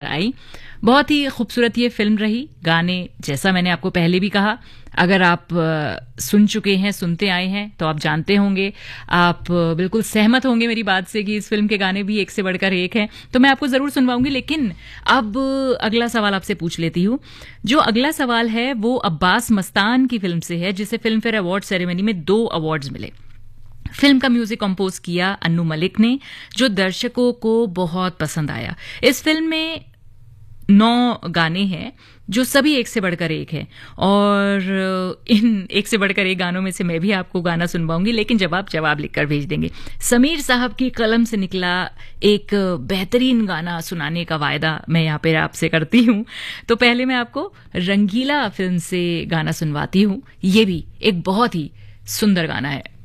आई। बहुत ही खूबसूरत ये फिल्म रही। गाने जैसा मैंने आपको पहले भी कहा, अगर आप सुन चुके हैं, सुनते आए हैं, तो आप जानते होंगे, आप बिल्कुल सहमत होंगे मेरी बात से कि इस फिल्म के गाने भी एक से बढ़कर एक हैं। तो मैं आपको जरूर सुनवाऊंगी, लेकिन अब अगला सवाल आपसे पूछ लेती हूँ। जो अगला सवाल है वो अब्बास मस्तान की फिल्म से है, जिसे फिल्म फेयर अवार्ड सेरेमनी में 2 अवार्ड्स मिले। फिल्म का म्यूजिक कंपोज किया अन्नू मलिक ने, जो दर्शकों को बहुत पसंद आया। इस फिल्म में 9 गाने हैं जो सभी एक से बढ़कर एक है, और इन एक से बढ़कर एक गानों में से मैं भी आपको गाना सुनवाऊंगी, लेकिन जवाब लिखकर भेज देंगे। समीर साहब की कलम से निकला एक बेहतरीन गाना सुनाने का वायदा मैं यहाँ पे आपसे करती हूँ। तो पहले मैं आपको रंगीला फिल्म से गाना सुनवाती हूँ। ये भी एक बहुत ही सुंदर गाना है।